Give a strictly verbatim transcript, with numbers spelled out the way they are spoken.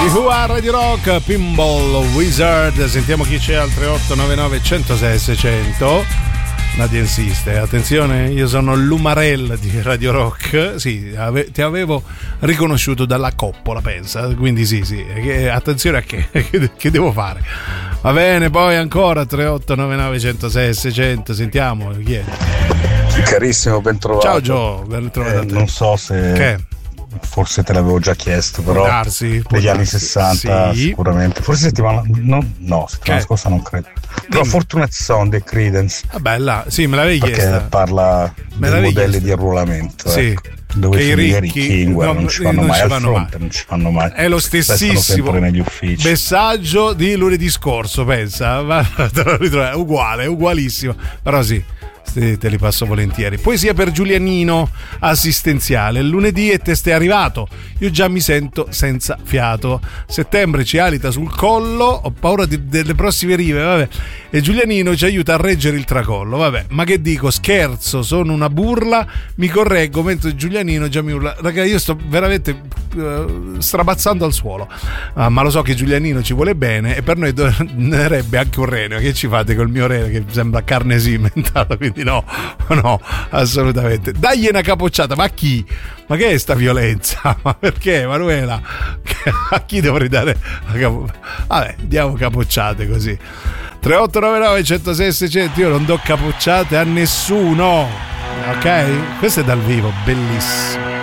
Who are Radio Rock, Pinball Wizard. Sentiamo chi c'è al tre otto nove nove uno zero sei sei zero zero. Nadia insiste, attenzione, io sono l'Umarell di Radio Rock. Sì, ave- ti avevo riconosciuto dalla coppola, pensa. Quindi sì, sì, che, attenzione a che, che, che devo fare. Va bene, poi ancora tre otto nove nove uno zero sei sei zero zero. Sentiamo chi è. Carissimo, ben trovato. Ciao Gio, ben trovato. Eh, non so se che? Forse te l'avevo già chiesto, però darsi, negli anni sessanta sì. Sicuramente. Forse settimana no, no settimana che? scorsa non credo. Però Fortunate Son dei Creedence. Vabbè, là, sì, me l'avevi perché chiesta. Perché parla me dei modelli chiesto. di arruolamento. Sì. Ecco. Dove i ricchi, ricchi in guerra no, non ci fanno non mai, ci al fanno fronte mai. non ci fanno mai. È lo stessissimo negli uffici. messaggio di lunedì scorso, pensa. Te lo ritrovi, uguale, ugualissimo. Però sì, te li passo volentieri. Poesia per Giulianino, assistenziale. Lunedì e te stai arrivato. Io già mi sento senza fiato. Settembre ci alita sul collo. Ho paura di, delle prossime rive. Vabbè. E Giulianino ci aiuta a reggere il tracollo. Vabbè, ma che dico? Scherzo, sono una burla. Mi correggo mentre Giulianino già mi urla. Raga, io sto veramente uh, strabazzando al suolo. Ah, ma lo so che Giulianino ci vuole bene e per noi doverebbe anche un rene. Che ci fate col mio rene che sembra carne cimentata? Quindi no, no, assolutamente. Dagli una capocciata, ma a chi? Ma che è sta violenza? Ma perché, Manuela? A chi dovrei dare la capocciata? Vabbè, diamo capocciate così. tre otto nove nove uno zero sei sei zero zero. Io non do capocciate a nessuno. Ok? Questo è dal vivo, bellissimo.